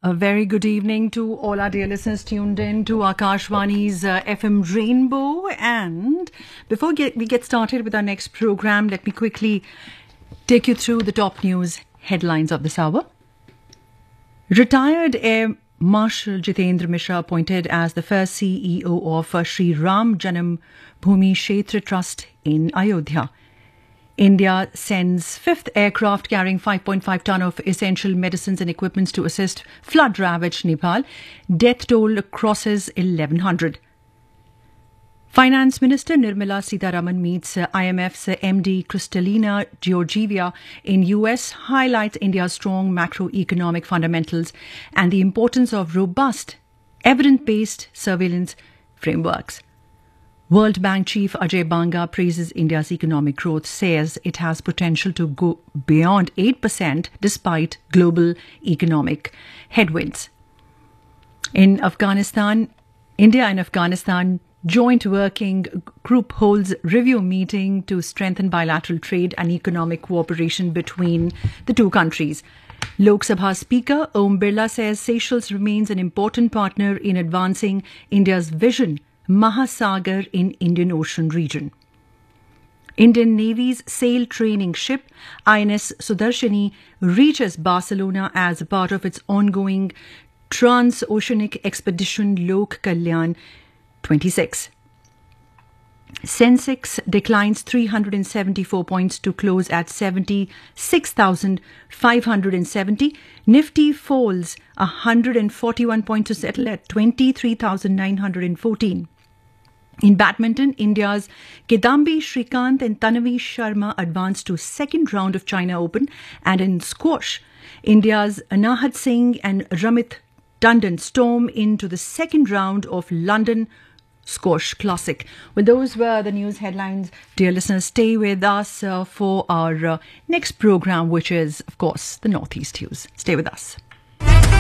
A very good evening to all our dear listeners tuned in to Akashwani's FM Rainbow. And before we get started with our next program, let me quickly take you through the top news headlines of this hour. Retired Air Marshal Jitendra Mishra appointed as the first CEO of Sri Ram Janam Bhoomi Kshetra Trust in Ayodhya. India sends fifth aircraft carrying 5.5 ton of essential medicines and equipments to assist flood-ravaged Nepal. Death toll crosses 1,100. Finance Minister Nirmala Sitharaman meets IMF's MD Kristalina Georgieva in US, highlights India's strong macroeconomic fundamentals and the importance of robust, evidence-based surveillance frameworks. World Bank Chief Ajay Banga praises India's economic growth, says it has potential to go beyond 8% despite global economic headwinds. In Afghanistan, India and Afghanistan joint working group holds review meeting to strengthen bilateral trade and economic cooperation between the two countries. Lok Sabha Speaker Om Birla says Seychelles remains an important partner in advancing India's vision Mahasagar in Indian Ocean region. Indian Navy's sail training ship INS Sudarshini reaches Barcelona as a part of its ongoing transoceanic expedition Lok Kalyan 26. Sensex declines 374 points to close at 76,570. Nifty falls 141 points to settle at 23,914. In badminton, India's Kidambi Shrikant and Tanavi Sharma advanced to second round of China Open. And in squash, India's Anahat Singh and Ramit Tandon storm into the second round of London Squash Classic. Well, those were the news headlines. Dear listeners, stay with us for our next program, which is, of course, the Northeast News. Stay with us.